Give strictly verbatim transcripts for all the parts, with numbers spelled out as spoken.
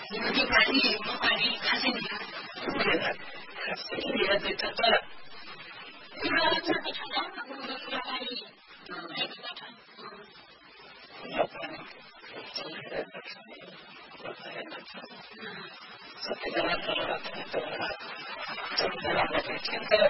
Hindi kali mo kali kasi niya. Kasi niya dito ta. Ina sa kita ako na kali. Ay kita. Sa kita na ito. Sa kita na ito.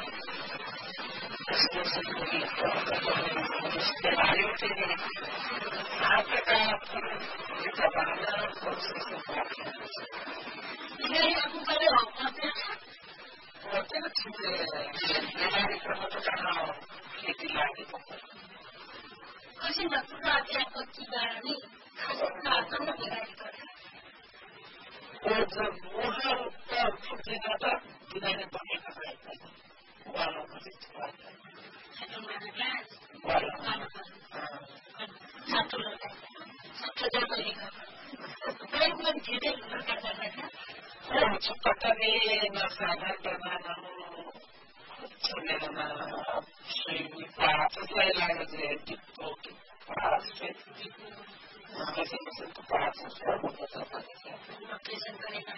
Ini aku kalau apa? Waktu itu saya pernah itu lagi. Kasi napakati ako kidani. Nakakano ginagawa. O jab वहाँ पर फुटेगा था किनारे पड़ने का प्रयत्न वालों को दिखता है वालों सात लोग सात लोग रहेगा कई मन चीजें करता है और पता नहीं ना साधन बनाना चलने ना श्री पास से लगा जे टिप्पो के पास से कैसे कैसे तो पास से होता है कैसे करेगा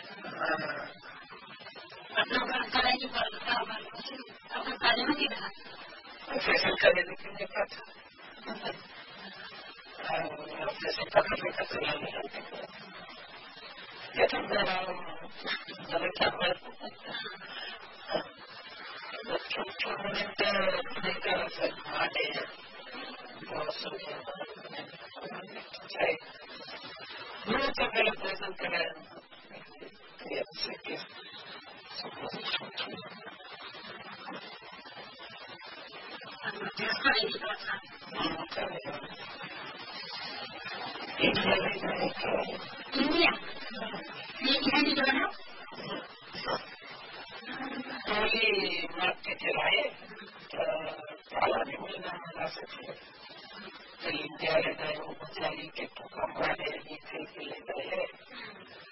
अपना काम कराएंगे पर काम अपना कार्य में नहीं रहा कैसे करेंगे कितने पता कैसे पता नहीं करते हैं ये तो मेरा जब क्या है छोटे छोटे निकल से आते हैं बहुत सुंदर है ये तो मेरे प्रेजेंट करें ये सिक्के India. Ini di mana? Ini market cerai. Kalau di mana masuk? India ada yang mencari ke tukang ada yang